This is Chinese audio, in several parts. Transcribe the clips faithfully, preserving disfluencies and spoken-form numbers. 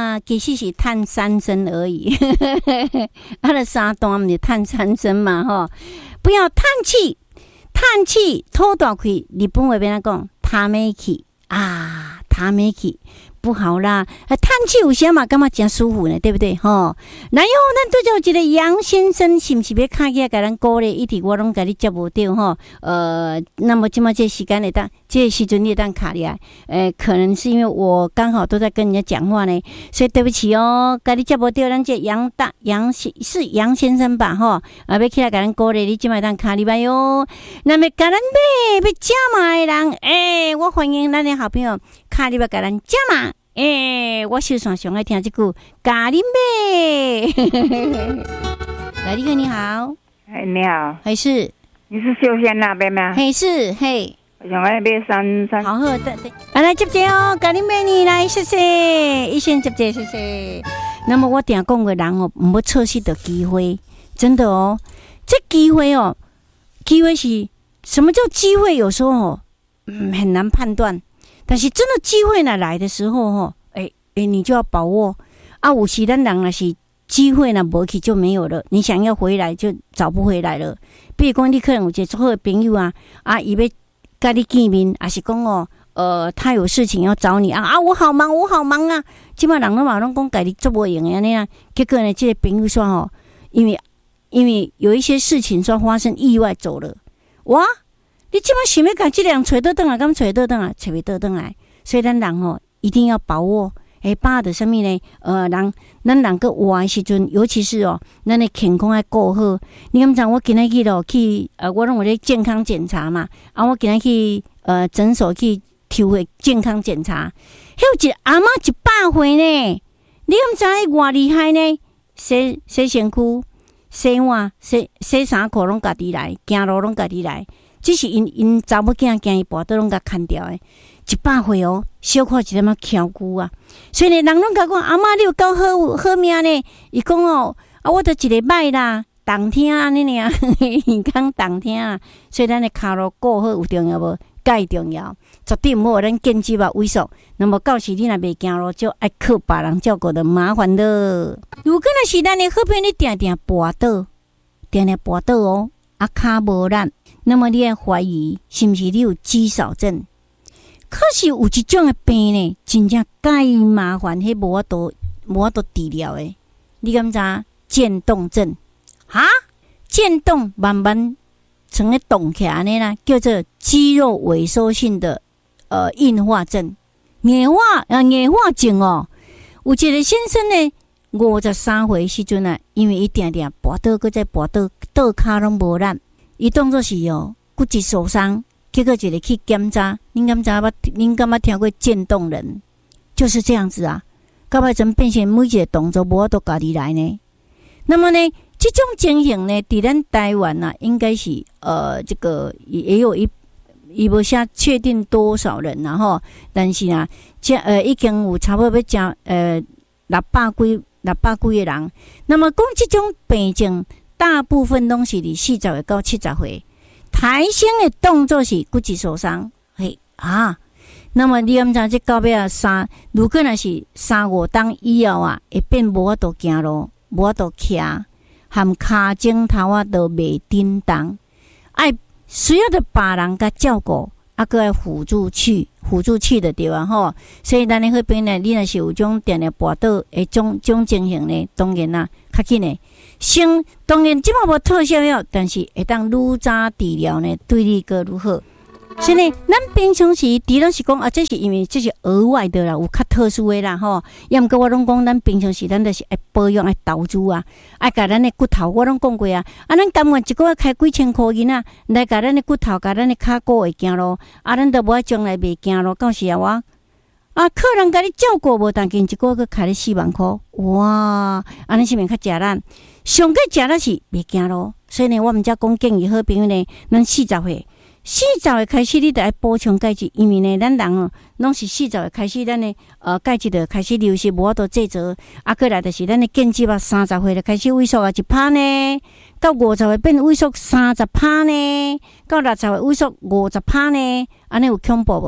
啊，其实是探三生而已。他的三段不是探三生嘛，吼！不要叹气，叹气吐大气。日本话边讲，他没气啊，他没气。不好啦，啊，叹气有些嘛，感觉真舒服呢，对不对？吼，然后咱对着一个杨先生，是不是要看起来给咱鼓励？一直我拢给你接不到吼，呃，那么这么这时间的当，这时阵你当卡里啊，呃，可能是因为我刚好都在跟人家讲话呢，所以对不起哦，给你接不到，咱这杨大杨是是杨先生吧？吼，啊，要起来给咱鼓励，你这么当卡里吧哟。那么给咱买要加码的人，诶、欸，我欢迎咱的好朋友卡里吧，给咱加码。诶、欸，我手上上爱听这句咖喱妹。来，你好，你好， 哎，你好， 还是你是秀仙那边吗？ 还是嘿， 我想要买三三。 好好的，对，啊，来接接哦，咖喱妹你来，谢谢，一先接接，谢谢。那么我定讲个人哦，唔要错失的机会，真的哦，这机会哦，机会是什么叫机会？有时候哦，嗯，很难判断。但是真的机会呢来的时候吼，哎、欸、哎、欸，你就要把握啊！有时咱人若是机会呢无去就没有了，你想要回来就找不回来了。比如讲，你可能有一个最好的朋友啊，啊，伊要跟你见面，还是讲哦，呃，他有事情要找你啊啊，我好忙，我好忙啊！即摆人都嘛拢讲家己做无用的安尼啊，结果呢，这个朋友说吼，因为因为有一些事情说发生意外走了，哇！你即摆想要甲即两找倒转来，敢找倒转来，找袂倒转来，所以咱人吼一定要把握，诶，把的什么呢？呃，人咱人个活的时阵，尤其是哦，咱的健康要顾好。你敢知我今日去咯去，呃，我拢有咧健康检查嘛，啊，我今日去呃诊所去抽个健康检查，还有一个阿嬷一百岁呢，你敢知伊偌厉害呢？洗洗身躯、洗碗、洗洗衫裤拢家己来，行路拢家己来。只是因因查某囝惊伊跋倒拢甲砍掉诶，一百岁哦，小可一点仔翘骨啊，所以呢，人拢甲讲阿嬷你有够好好命呢。伊讲哦，啊，我都一个歹啦，动听安尼尔，耳孔动听啊，所以咱的骹路顾好有重要无？介重要，绝对毋好互咱肩脊啊萎缩。那么到时你若袂行路，就爱靠别人照顾的麻烦了。如果若是咱的好朋友，你定定跋倒，定定跋倒哦，啊骹无力。那么你要怀疑是不是你有肌少症？可是有一种的病呢，真正介麻烦，迄无法度无法度治疗的。你敢知渐冻症？哈，渐冻慢慢成咧冻起来安尼啦，叫做肌肉萎缩性的呃硬化症、硬化啊硬化症哦。有一个先生呢，五十三岁时阵啊，因为伊定定跋倒，搁再跋倒，倒骹拢无力。伊当作是哦骨质受伤，结果一个去检查，您敢知捌？您敢捌听过渐冻人？就是这样子啊，到尾阵变成每一个动作无法度家己来呢。那么呢，这种情形呢，伫咱台湾啊，应该是呃这个也有一伊无写确定多少人然、啊、后，但是啊，这呃已经有差不多要加呃六百几六百几个人。那么讲这种病症。大部分拢是伫四十岁到七十岁，抬升的动作是骨质受伤，嘿啊。那么你敢知这到尾啊三，如果若是三五冬以后啊，会变无法度行路，无法度徛，含骹枕头啊都袂叮当，爱需要的别人甲照顾，啊个爱辅助器，辅助器的对啊吼。所以咱的迄边呢，你若是有种定定跋倒的种种情形呢，当然啦，较紧呢。先当然即马无特效药，但是会当愈早治疗呢，对你个愈好。所以呢，咱平常时除了是讲啊，这是因为这是额外的啦，有较特殊的啦吼。要毋过我拢讲，咱平常时咱就是爱保养、爱投资啊，爱甲咱的骨头，我拢讲过啊。啊，咱甘愿一个月开几千块银啊，来甲咱的骨头、甲咱的骹骨会行路，啊，咱都无爱将来袂行路，到时啊我。啊，客人甲你照顾无，但见一个月开你四万块，哇！安尼是毋是较食咱？上个食咱是袂行路，所以呢，我们才讲建议好朋友呢，咱四十岁，四十岁开始你得爱补充钙质，因为呢，咱人哦，拢是四十岁开始，咱的呃钙质就开始流失，无法度制造，啊，过来就是咱的腱肌啊，三十岁就开始萎缩啊，一趴呢，到五十岁变萎缩三十趴呢，到六十岁萎缩五十趴呢，安尼有恐怖无？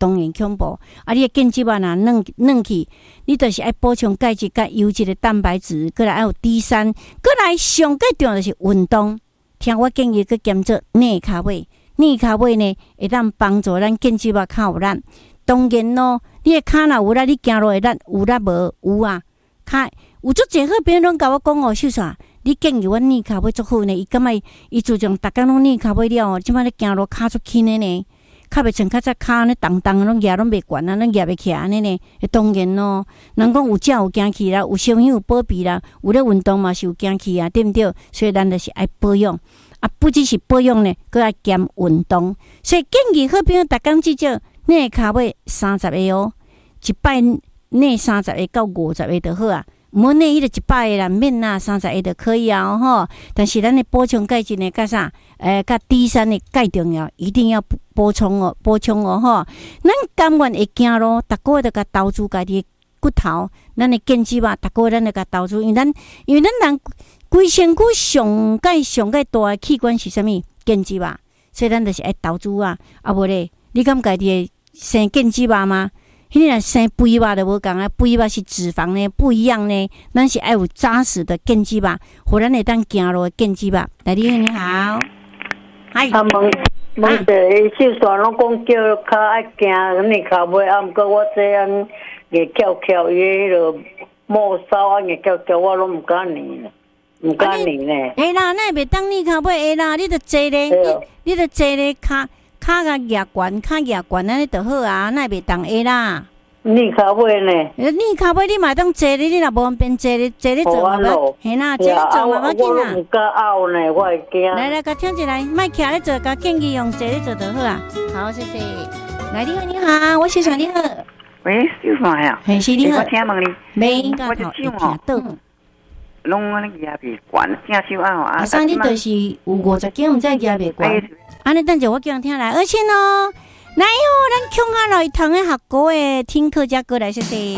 当然恐怖。啊，你的腱肌肉若软软去，你就是爱补充钙质、甲优质的蛋白质，过来还有 D 三，过来上最重要就是运动。听我建议，去兼做内卡位，内卡位呢会当帮助咱腱肌肉较有力。当然咯，你的骹若有力，你行路会力有力无？有啊，骹有足侪好朋友拢甲我讲哦，秀啥？你建议我逆骹尾足好呢？伊感觉伊自从逐工拢逆骹尾了哦，即摆咧行路骹足轻的呢，较袂像较早骹安尼重重拢举拢袂悬啊，拢举袂起来安尼呢。当然咯，人讲有正有惊气啦，有伤有保庇啦，有咧运动嘛是有惊气啊，对毋对？所以咱就是爱保养啊，不只是保养呢，佮爱兼运动。所以建议好朋友逐工至少逆骹尾三十个哦，一摆逆三十个到五十个就好啊。毋好内伊就一百个啦，免啦，三十个就可以啊吼。但是咱的补充钙质呢，甲啥？诶，甲 D 三的钙重要，一定要补充哦，补充哦吼。咱甘愿会行路，逐个月都甲投资家己骨头，咱的腱肌肉，逐个月咱就甲投资，因为咱因为咱人规身躯上界上界大的器官是啥物？腱肌肉，所以咱就是爱投资啊。啊无咧，你敢家己会生腱肌肉吗？迄个生肥肉就无共啊，肥肉是脂肪呢，不一样呢。咱是爱有扎实的腱肌肉，互咱会当行路的腱肌肉。大弟你好，嗨。 啊问问者，秀山拢讲叫较爱行你骹尾，啊，毋过我这样硬翘翘，伊迄落末梢啊硬翘翘，我拢毋敢念，毋敢念呢。 会啦，那袂当你骹尾会啦，你着坐咧，你你着坐咧骹。骹甲举悬，骹举悬安尼就好啊，那袂当下啦。 逆骹尾呢？ 逆骹尾你嘛当坐咧，你若无方便坐咧，坐咧做嘛无？嘿啦，坐咧做嘛无紧啦。 我唔敢拗呢，我会惊。 来来，甲听一来，莫徛咧做，甲建议用坐咧做就好啊。好，谢谢。来，你好，你好，我秀山你好。 喂，秀山呀。 嘿，是你好。 我听问你。 没，我就听到。 拢安尼举袂悬，正手啊！ 啊，生你就是有五十斤，毋知举袂悬。安尼等者我叫人听来，而且呢，来哦，咱穷下来同个学过诶，听客家歌来谢谢。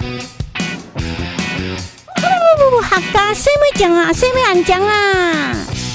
哦，客家什么讲啊？什么人讲啊？